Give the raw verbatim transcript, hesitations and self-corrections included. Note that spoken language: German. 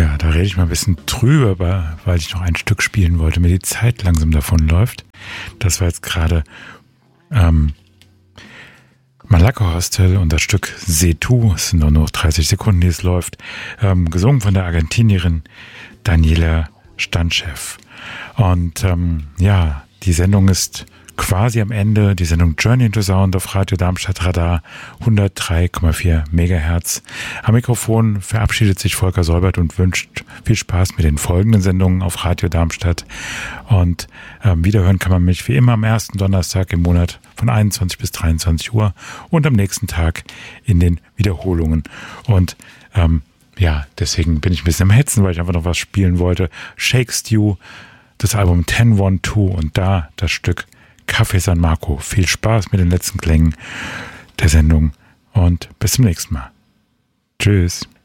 Ja, da rede ich mal ein bisschen drüber, weil ich noch ein Stück spielen wollte, mir die Zeit langsam davonläuft. Das war jetzt gerade ähm, Malacca Hostel und das Stück Setu, es sind nur noch dreißig Sekunden, die es läuft, ähm, gesungen von der Argentinierin Daniela Stanchev. Und ähm, ja, die Sendung ist quasi am Ende, die Sendung Journey into Sound auf Radio Darmstadt Radar hundertdrei Komma vier Megahertz. Am Mikrofon verabschiedet sich Volker Säubert und wünscht viel Spaß mit den folgenden Sendungen auf Radio Darmstadt. Und ähm, wiederhören kann man mich wie immer am ersten Donnerstag im Monat von einundzwanzig bis dreiundzwanzig Uhr und am nächsten Tag in den Wiederholungen. Und ähm, ja, deswegen bin ich ein bisschen am Hetzen, weil ich einfach noch was spielen wollte. Shake Stew, das Album zehn eins zwei und da das Stück Café San Marco. Viel Spaß mit den letzten Klängen der Sendung und bis zum nächsten Mal. Tschüss.